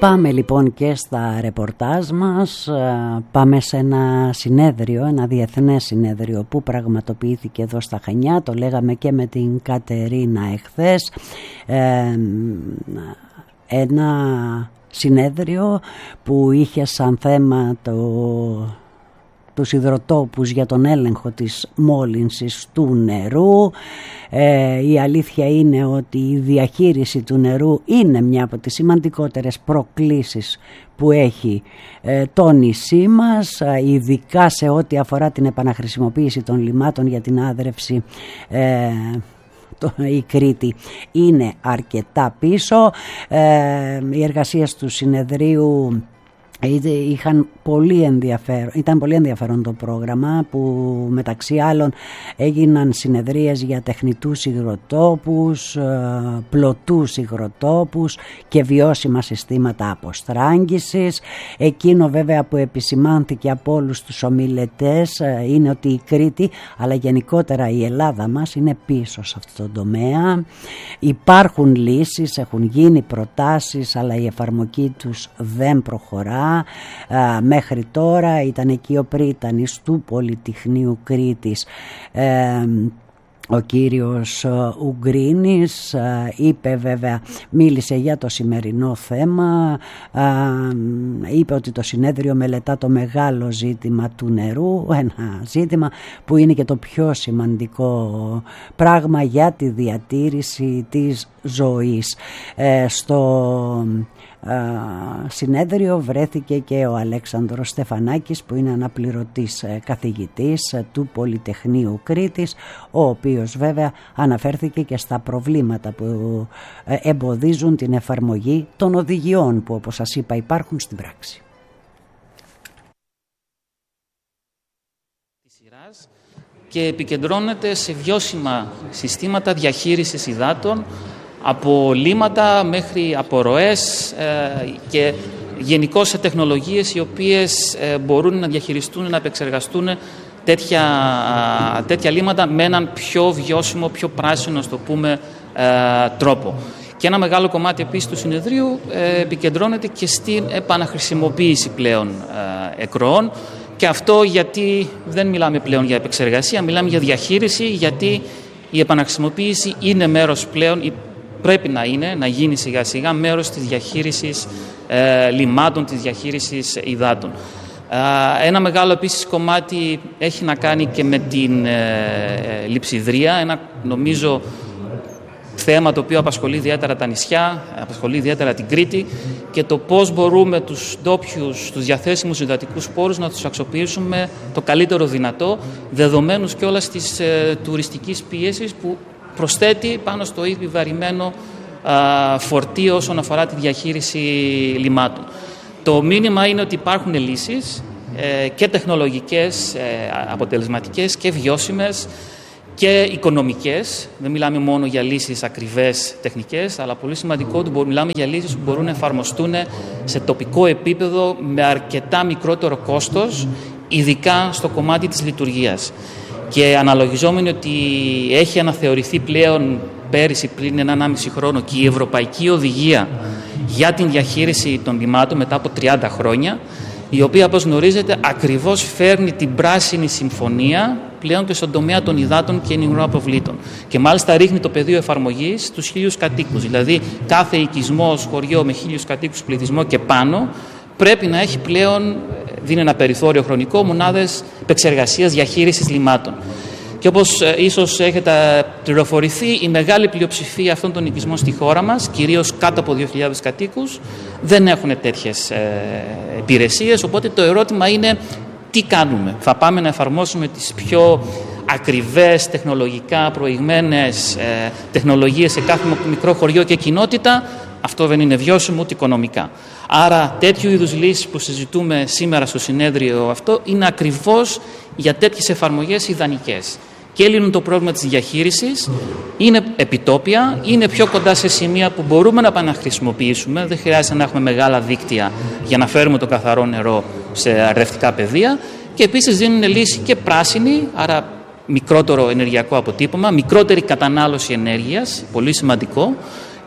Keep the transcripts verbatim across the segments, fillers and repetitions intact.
Πάμε λοιπόν και στα ρεπορτάζ μας, πάμε σε ένα συνέδριο, ένα διεθνές συνέδριο που πραγματοποιήθηκε εδώ στα Χανιά, το λέγαμε και με την Κατερίνα εχθές, ε, ένα συνέδριο που είχε σαν θέμα το... τους υδροτόπους για τον έλεγχο της μόλυνσης του νερού. Ε, η αλήθεια είναι ότι η διαχείριση του νερού είναι μια από τις σημαντικότερες προκλήσεις που έχει ε, το νησί μας, ε, ειδικά σε ό,τι αφορά την επαναχρησιμοποίηση των λιμάτων για την άνδρευση. ε, Η Κρήτη είναι αρκετά πίσω. Ε, οι εργασίες του συνεδρίου είχαν πολύ ενδιαφέρον, ήταν πολύ ενδιαφέρον το πρόγραμμα, που μεταξύ άλλων έγιναν συνεδρίες για τεχνητούς υγροτόπους, πλωτούς υγροτόπους και βιώσιμα συστήματα αποστράγγισης. Εκείνο βέβαια που επισημάνθηκε από όλους τους ομιλητές είναι ότι η Κρήτη, αλλά γενικότερα η Ελλάδα μας, είναι πίσω σε αυτό το τομέα. Υπάρχουν λύσεις, έχουν γίνει προτάσεις, αλλά η εφαρμογή τους δεν προχωρά. Α, μέχρι τώρα ήταν εκεί ο πρίτανης του Πολυτεχνείου Κρήτης, ε, ο κύριος Ουγγρίνης, είπε βέβαια, μίλησε για το σημερινό θέμα, είπε ότι το συνέδριο μελετά το μεγάλο ζήτημα του νερού, ένα ζήτημα που είναι και το πιο σημαντικό πράγμα για τη διατήρηση της ζωής. Ε, στο συνέδριο βρέθηκε και ο Αλέξανδρος Στεφανάκης, που είναι αναπληρωτής καθηγητής του Πολυτεχνείου Κρήτης, ο οποίος βέβαια αναφέρθηκε και στα προβλήματα που εμποδίζουν την εφαρμογή των οδηγιών που, όπως σας είπα, υπάρχουν στην πράξη. Και επικεντρώνεται σε βιώσιμα συστήματα διαχείρισης υδάτων, από λίματα μέχρι απορροές ε, και γενικώς σε τεχνολογίες οι οποίες ε, μπορούν να διαχειριστούν, να επεξεργαστούν τέτοια, τέτοια λίματα με έναν πιο βιώσιμο, πιο πράσινο, ας το πούμε, ε, τρόπο. Και ένα μεγάλο κομμάτι επίσης του συνεδρίου ε, επικεντρώνεται και στην επαναχρησιμοποίηση πλέον ε, εκροών, και αυτό γιατί δεν μιλάμε πλέον για επεξεργασία, μιλάμε για διαχείριση, γιατί η επαναχρησιμοποίηση είναι μέρος πλέον, πρέπει να είναι, να γίνει σιγά σιγά μέρος της διαχείρισης ε, λιμάτων, της διαχείρισης υδάτων. Ε, ένα μεγάλο επίσης κομμάτι έχει να κάνει και με την ε, ε, λειψιδρία, ένα νομίζω θέμα το οποίο απασχολεί ιδιαίτερα τα νησιά, απασχολεί ιδιαίτερα την Κρήτη, και το πώς μπορούμε τους ντόπιους, τους διαθέσιμους υδατικούς πόρους να τους αξιοποιήσουμε το καλύτερο δυνατό, δεδομένους και όλας της ε, τουριστικής πίεσης που προσθέτει πάνω στο ήδη βαρημένο α, φορτίο όσον αφορά τη διαχείριση λιμάτων. Το μήνυμα είναι ότι υπάρχουν λύσεις ε, και τεχνολογικές, ε, αποτελεσματικές και βιώσιμες και οικονομικές. Δεν μιλάμε μόνο για λύσεις ακριβές τεχνικές, αλλά πολύ σημαντικό ότι μιλάμε για λύσεις που μπορούν να εφαρμοστούν σε τοπικό επίπεδο με αρκετά μικρότερο κόστος, ειδικά στο κομμάτι της λειτουργίας. Και αναλογιζόμενοι ότι έχει αναθεωρηθεί πλέον πέρυσι, πριν ενάμιση χρόνο, και η Ευρωπαϊκή Οδηγία για την διαχείριση των λιμάτων μετά από τριάντα χρόνια, η οποία, όπως γνωρίζετε, ακριβώς φέρνει την πράσινη συμφωνία πλέον και στον τομέα των υδάτων και υγρών αποβλήτων. Και μάλιστα ρίχνει το πεδίο εφαρμογής στους χίλιους κατοίκους. Δηλαδή, κάθε οικισμός, χωριό με χίλιους κατοίκους πληθυσμό και πάνω, πρέπει να έχει πλέον, δίνει ένα περιθώριο χρονικό, μονάδες επεξεργασίας διαχείρισης λιμάτων. Και όπως ε, ίσως έχετε πληροφορηθεί, η μεγάλη πλειοψηφία αυτών των οικισμών στη χώρα μας, κυρίως κάτω από δύο χιλιάδες κατοίκους, δεν έχουν τέτοιες ε, υπηρεσίες. Οπότε το ερώτημα είναι τι κάνουμε. Θα πάμε να εφαρμόσουμε τις πιο ακριβές, τεχνολογικά προηγμένες ε, τεχνολογίες σε κάθε μικρό χωριό και κοινότητα? Αυτό δεν είναι βιώσιμο ούτε οικονομικά. Άρα τέτοιου είδους λύσεις που συζητούμε σήμερα στο συνέδριο αυτό είναι ακριβώς για τέτοιες εφαρμογές ιδανικές. Και λύνουν το πρόβλημα της διαχείρισης, είναι επιτόπια, είναι πιο κοντά σε σημεία που μπορούμε να επαναχρησιμοποιήσουμε, δεν χρειάζεται να έχουμε μεγάλα δίκτυα για να φέρουμε το καθαρό νερό σε αρδευτικά πεδία, και επίσης δίνουν λύση και πράσινη, άρα μικρότερο ενεργειακό αποτύπωμα, μικρότερη κατανάλωση ενέργειας, πολύ σημαντικό,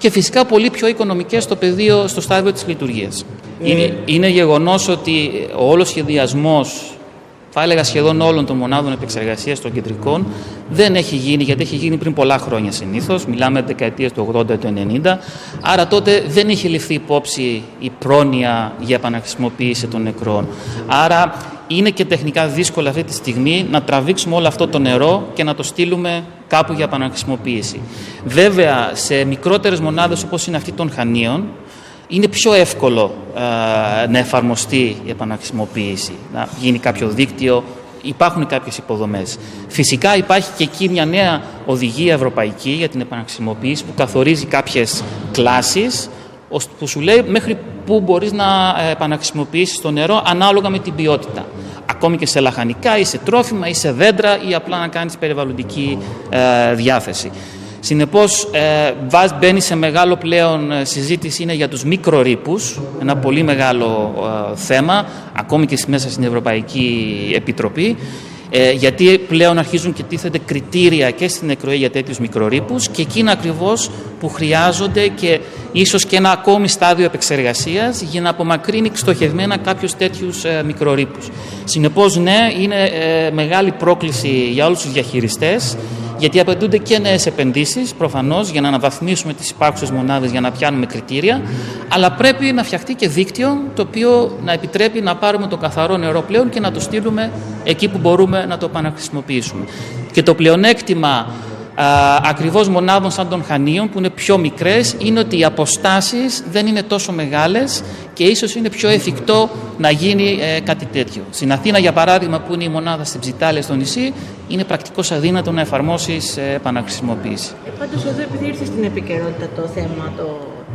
και φυσικά πολύ πιο οικονομικές στο πεδίο, στο στάδιο της λειτουργίας. Mm. Είναι, είναι γεγονός ότι ο όλος σχεδιασμός, θα έλεγα σχεδόν όλων των μονάδων επεξεργασίας των κεντρικών, δεν έχει γίνει, γιατί έχει γίνει πριν πολλά χρόνια συνήθως, μιλάμε δεκαετίες του ογδόντα, του ενενήντα, άρα τότε δεν είχε ληφθεί υπόψη η πρόνοια για επαναχρησιμοποίηση των νεκρών. Άρα είναι και τεχνικά δύσκολο αυτή τη στιγμή να τραβήξουμε όλο αυτό το νερό και να το στείλουμε κάπου για επαναχρησιμοποίηση. Βέβαια, σε μικρότερες μονάδες όπως είναι αυτή των Χανίων, είναι πιο εύκολο ε, να εφαρμοστεί η επαναχρησιμοποίηση, να γίνει κάποιο δίκτυο, υπάρχουν κάποιες υποδομές. Φυσικά υπάρχει και εκεί μια νέα οδηγία ευρωπαϊκή για την επαναχρησιμοποίηση που καθορίζει κάποιες κλάσεις που σου λέει μέχρι πού μπορείς να επαναχρησιμοποιήσεις το νερό ανάλογα με την ποιότητα. Ακόμη και σε λαχανικά ή σε τρόφιμα ή σε δέντρα ή απλά να κάνεις περιβαλλοντική ε, διάθεση. Συνεπώς, ε, μπαίνει σε μεγάλο πλέον συζήτηση είναι για τους μικρορύπους, ένα πολύ μεγάλο ε, θέμα, ακόμη και μέσα στην Ευρωπαϊκή Επιτροπή, ε, γιατί πλέον αρχίζουν και τίθενται κριτήρια και στην εκροή για τέτοιους μικρορύπους και εκείνα ακριβώς που χρειάζονται και ίσως και ένα ακόμη στάδιο επεξεργασίας για να απομακρύνει στοχευμένα κάποιους τέτοιους ε, μικρορύπους. Συνεπώς, ναι, είναι ε, μεγάλη πρόκληση για όλους τους διαχειριστές, γιατί απαιτούνται και νέες επενδύσεις, προφανώς, για να αναβαθμίσουμε τις υπάρχουσες μονάδες για να πιάνουμε κριτήρια, αλλά πρέπει να φτιαχτεί και δίκτυο το οποίο να επιτρέπει να πάρουμε το καθαρό νερό πλέον και να το στείλουμε εκεί που μπορούμε να το επαναχρησιμοποιήσουμε. Και το πλεονέκτημα α, ακριβώς μονάδων σαν των Χανίων, που είναι πιο μικρές, είναι ότι οι αποστάσεις δεν είναι τόσο μεγάλες και ίσως είναι πιο εφικτό να γίνει ε, κάτι τέτοιο. Στην Αθήνα, για παράδειγμα, που είναι η μονάδα στην Ψιτάλια στο νησί, είναι πρακτικώς αδύνατο να εφαρμόσεις ε, επαναχρησιμοποίηση. Ε, πάντως, εδώ επειδή ήρθε στην επικαιρότητα το θέμα το...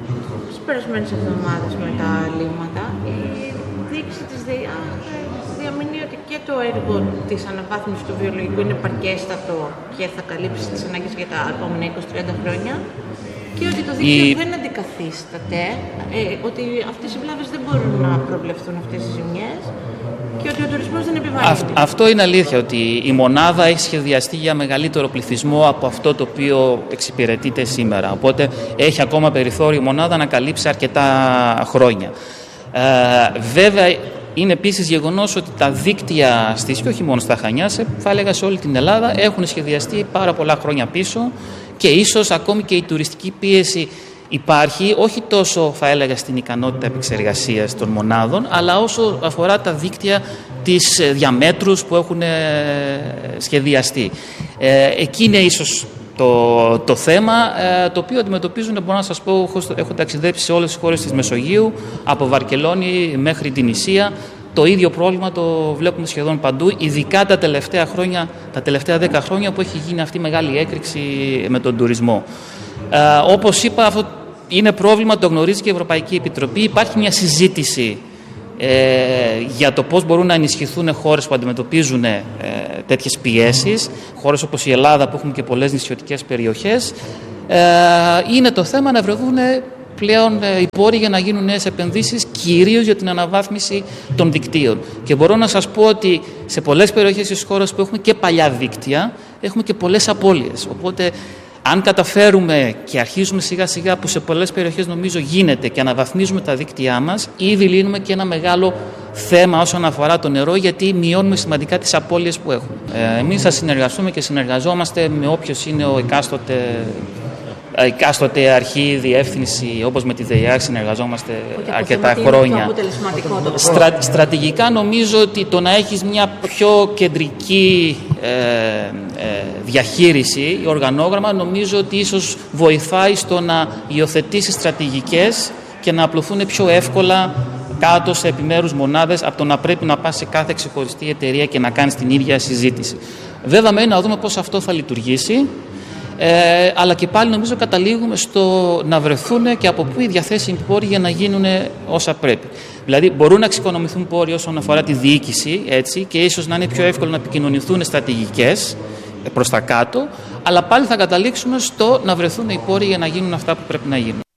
τις περασμένες εβδομάδες με τα λίμματα, η διοίκηση της ΔΕΙΑ διαμηνεί ότι και το έργο της αναβάθμισης του βιολογικού είναι παρκέστατο και θα καλύψει τις ανάγκες για τα επόμενα είκοσι με τριάντα χρόνια. Και ότι το δίκτυο η... δεν αντικαθίσταται, ε, ότι αυτές οι βλάβες δεν μπορούν να προβλεφθούν αυτές οι ζημιές και ότι ο τουρισμός δεν επιβάλλεται. Αυ, αυτό είναι αλήθεια, ότι η μονάδα έχει σχεδιαστεί για μεγαλύτερο πληθυσμό από αυτό το οποίο εξυπηρετείται σήμερα. Οπότε έχει ακόμα περιθώριο η μονάδα να καλύψει αρκετά χρόνια. Ε, βέβαια, είναι επίσης γεγονός ότι τα δίκτυα στις, και όχι μόνο στα Χανιά, σε, θα έλεγα σε όλη την Ελλάδα, έχουν σχεδιαστεί πάρα πολλά χρόνια πίσω. Και ίσως ακόμη και η τουριστική πίεση υπάρχει, όχι τόσο θα έλεγα στην ικανότητα επεξεργασίας των μονάδων, αλλά όσο αφορά τα δίκτυα της διαμέτρους που έχουν σχεδιαστεί. Ε, εκεί είναι ίσως το, το θέμα, ε, το οποίο αντιμετωπίζουν, μπορώ να σας πω, έχω ταξιδέψει σε όλες τις χώρες της Μεσογείου, από Βαρκελόνη μέχρι την Ισία. Το ίδιο πρόβλημα το βλέπουμε σχεδόν παντού, ειδικά τα τελευταία χρόνια, τα τελευταία δέκα χρόνια που έχει γίνει αυτή η μεγάλη έκρηξη με τον τουρισμό. Ε, όπως είπα, αυτό είναι πρόβλημα, το γνωρίζει και η Ευρωπαϊκή Επιτροπή. Υπάρχει μια συζήτηση ε, για το πώς μπορούν να ενισχυθούν χώρες που αντιμετωπίζουν ε, τέτοιες πιέσεις, χώρες όπως η Ελλάδα που έχουν και πολλές νησιωτικές περιοχές. Ε, είναι το θέμα να βρεθούν πλέον οι πόροι για να γίνουν νέες επενδύσεις, κυρίως για την αναβάθμιση των δικτύων. Και μπορώ να σας πω ότι σε πολλές περιοχές της χώρας που έχουμε και παλιά δίκτυα, έχουμε και πολλές απώλειες. Οπότε, αν καταφέρουμε και αρχίζουμε σιγά σιγά, που σε πολλές περιοχές νομίζω γίνεται, και αναβαθμίζουμε τα δίκτυά μας, ήδη λύνουμε και ένα μεγάλο θέμα όσον αφορά το νερό, γιατί μειώνουμε σημαντικά τις απώλειες που έχουμε. Ε, εμείς θα συνεργαστούμε και συνεργαζόμαστε με όποιος είναι ο εκάστοτε εκάστοτε αρχή, διεύθυνση, όπως με τη ΔΕΙΑ συνεργαζόμαστε αρκετά χρόνια. Στρα, στρατηγικά νομίζω ότι το να έχεις μια πιο κεντρική ε, ε, διαχείριση, οργανόγραμμα, νομίζω ότι ίσως βοηθάει στο να υιοθετήσει στρατηγικές και να απλωθούν πιο εύκολα κάτω σε επιμέρους μονάδες, από το να πρέπει να πας σε κάθε ξεχωριστή εταιρεία και να κάνεις την ίδια συζήτηση. Βέβαια, μένει να δούμε πώς αυτό θα λειτουργήσει. Ε, αλλά και πάλι νομίζω καταλήγουμε στο να βρεθούν και από πού οι διαθέσιμοι πόροι για να γίνουν όσα πρέπει. Δηλαδή, μπορούν να εξοικονομηθούν πόροι όσον αφορά τη διοίκηση, έτσι, και ίσως να είναι πιο εύκολο να επικοινωνηθούν στρατηγικές προς τα κάτω, αλλά πάλι θα καταλήξουμε στο να βρεθούν οι πόροι για να γίνουν αυτά που πρέπει να γίνουν.